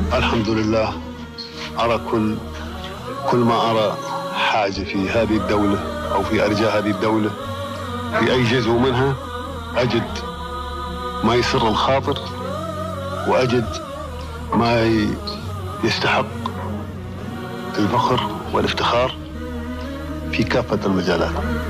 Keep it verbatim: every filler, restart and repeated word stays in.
الحمد لله. أرى كل كل ما أرى حاجة في هذه الدولة أو في أرجاء هذه الدولة في أي جزء منها أجد ما يسر الخاطر، وأجد ما يستحق الفخر والافتخار في كافة المجالات.